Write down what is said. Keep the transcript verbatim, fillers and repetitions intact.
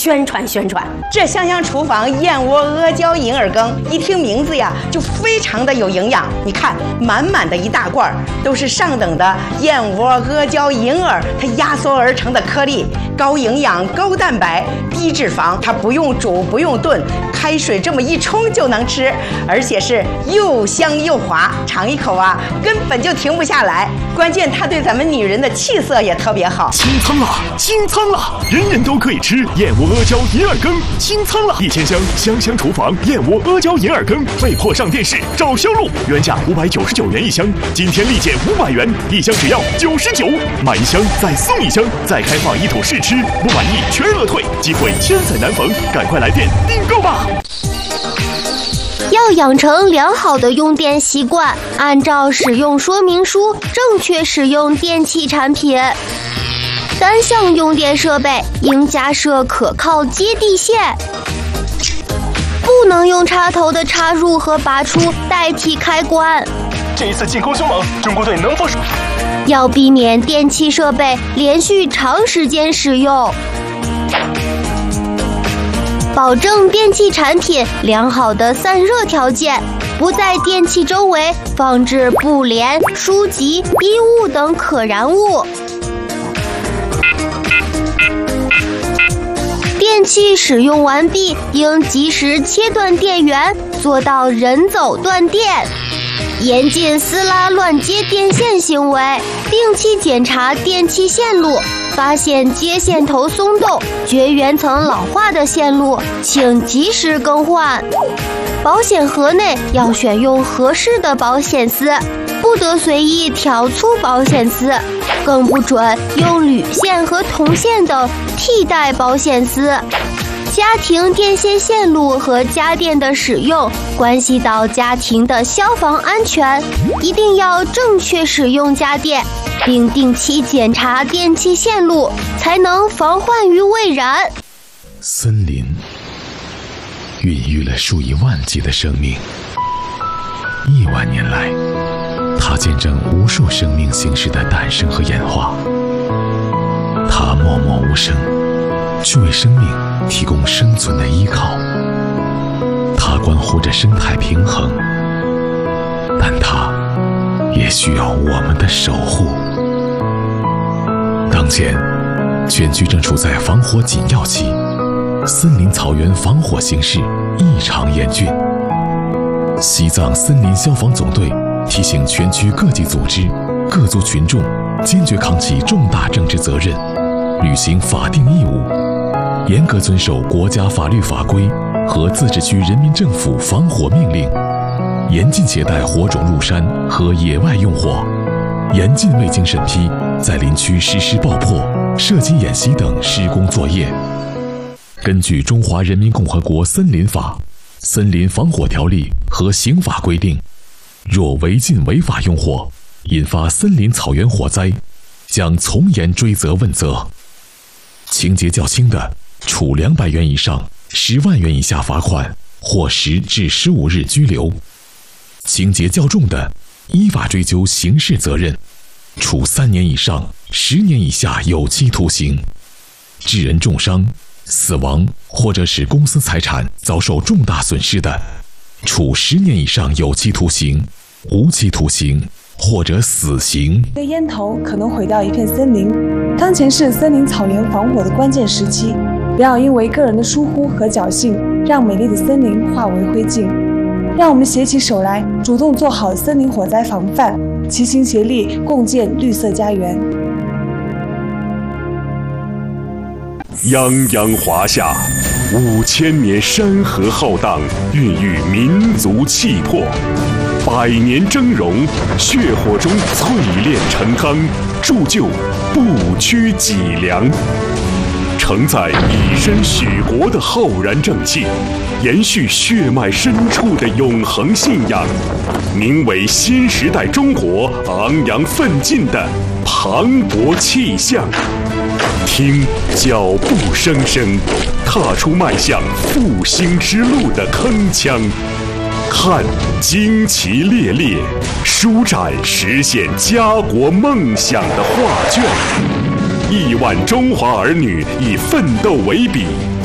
宣传宣传。 这香香厨房燕窝阿胶银耳羹，一听名字呀，就非常的有营养。你看，满满的一大罐，都是上等的燕窝阿胶银耳，它压缩而成的颗粒，高营养、高蛋白、低脂肪，它不用煮，不用炖，开水这么一冲就能吃，而且是又香又滑，尝一口啊，根本就停不下来。关键它对咱们女人的气色也特别好。 清仓啦，清仓啦，人人都可以吃燕窝阿胶银耳羹，清仓啦！一千箱香香厨房燕窝阿胶银耳羹被迫上电视找销路，原价五百九十九元一箱，今天立减五百元，一箱只要九十九，买一箱再送一箱，再开放一桶试吃，不满意全额退，机会千载难逢，赶快来电订购吧！ 要养成良好的用电习惯，按照使用说明书正确使用电器产品。单项用电设备应加设可靠接地线，不能用插头的插入和拔出代替开关。 这一次进攻凶猛，中国队能否？ 要避免电器设备连续长时间使用，保证电器产品良好的散热条件，不在电器周围放置布帘、书籍、衣物等可燃物。电器使用完毕，应及时切断电源，做到人走断电。严禁撕拉乱接电线行为，定期检查电器线路，发现接线头松动、绝缘层老化的线路，请及时更换。保险盒内要选用合适的保险丝，不得随意挑粗保险丝，更不准用铝线和铜线等替代保险丝。家庭电线线路和家电的使用关系到家庭的消防安全，一定要正确使用家电，并定期检查电器线路，才能防患于未然。 森林孕育了数以万计的生命，亿万年来，它见证无数生命形式的诞生和演化。它默默无声，却为生命提供生存的依靠。它关乎着生态平衡，但它也需要我们的守护。当前，全区正处在防火紧要期，森林草原防火形势异常严峻。西藏森林消防总队提醒全区各级组织、各族群众坚决扛起重大政治责任，履行法定义务，严格遵守国家法律法规和自治区人民政府防火命令，严禁携带火种入山和野外用火，严禁未经审批在林区实施爆破、射击演习等施工作业。根据《中华人民共和国森林法》、《森林防火条例》和刑法规定，若违禁违法用火，引发森林草原火灾，将从严追责问责。情节较轻的，处两百元以上十万元以下罚款，或十至十五日拘留；情节较重的，依法追究刑事责任，处三年以上十年以下有期徒刑；致人重伤、死亡或者使公私财产遭受重大损失的，处十年以上有期徒刑、无期徒刑或者死刑。 一个烟头可能毁掉一片森林，当前是森林草原防火的关键时期，不要因为个人的疏忽和侥幸，让美丽的森林化为灰烬。让我们携起手来，主动做好森林火灾防范，齐心协力，共建绿色家园。 泱泱华夏，五千年山河浩荡，孕育民族气魄；百年峥嵘，血火中淬炼成钢，铸就不屈脊梁。承载以身许国的浩然正气，延续血脉深处的永恒信仰，名为新时代中国昂扬奋进的磅礴气象。听脚步声声，踏出迈向复兴之路的铿锵；看旌旗猎猎，舒展实现家国梦想的画卷。亿万中华儿女以奋斗为笔，